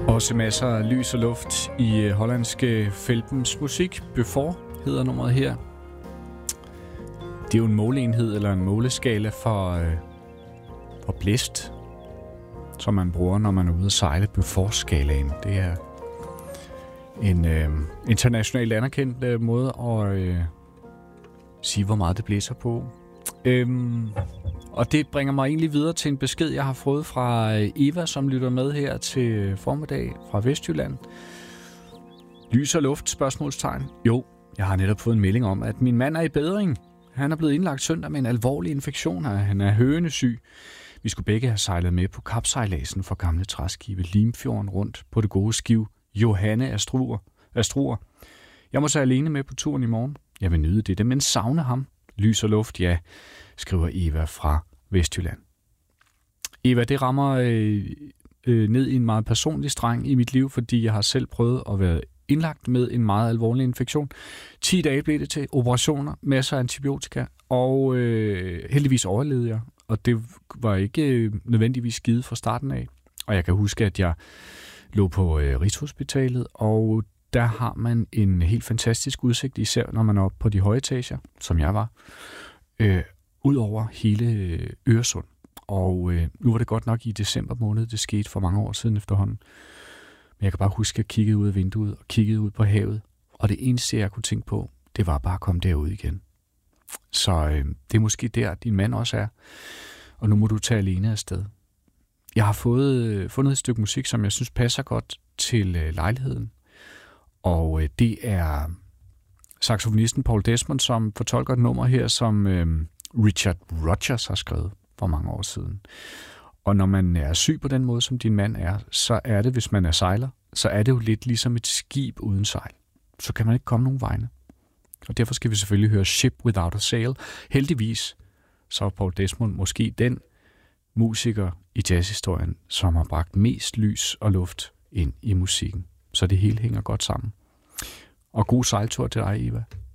Også masser af lys og luft i hollandske Felpens musik. Beaufort hedder nummeret her. Det er jo en måleenhed eller en måleskala for blæst, som man bruger, når man er ude at sejle. Beaufort-skalaen. Det er en internationalt anerkendt måde at sige, hvor meget det blæser på. Og det bringer mig egentlig videre til en besked, jeg har fået fra Eva, som lytter med her til formiddag fra Vestjylland. Lys og luft, spørgsmålstegn. Jo, jeg har netop fået en melding om, at min mand er i bedring. Han er blevet indlagt søndag med en alvorlig infektion, og han er hønesyg. Vi skulle begge have sejlet med på kapsejladsen for gamle træskibe Limfjorden rundt på det gode skib Johanne Astruer. Jeg må så alene med på turen i morgen. Jeg vil nyde det, men savne ham. Lys og luft, ja, skriver Eva fra Vestjylland. Eva, det rammer ned i en meget personlig streng i mit liv, fordi jeg har selv prøvet at være indlagt med en meget alvorlig infektion. 10 dage blev det til operationer, masser af antibiotika, og heldigvis overlevede jeg. Og det var ikke nødvendigvis skide fra starten af. Og jeg kan huske, at jeg lå på Rigshospitalet, og der har man en helt fantastisk udsigt, især når man er oppe på de høje etager, som jeg var, ud over hele Øresund. Og nu var det godt nok i december måned, det skete for mange år siden efterhånden. Men jeg kan bare huske, at jeg kiggede ud af vinduet og kiggede ud på havet, og det eneste, jeg kunne tænke på, det var bare at komme derud igen. Så det er måske der, din mand også er, og nu må du tage alene afsted. Jeg har fundet et stykke musik, som jeg synes passer godt til lejligheden. Og det er saxofonisten Paul Desmond, som fortolker et nummer her, som Richard Rodgers har skrevet for mange år siden. Og når man er syg på den måde, som din mand er, så er det, hvis man er sejler, så er det jo lidt ligesom et skib uden sejl. Så kan man ikke komme nogen vegne. Og derfor skal vi selvfølgelig høre Ship Without a Sail. Heldigvis så er Paul Desmond måske den musiker i jazzhistorien, som har bragt mest lys og luft ind i musikken. Så det hele hænger godt sammen. Og god sejltur til dig, Eva.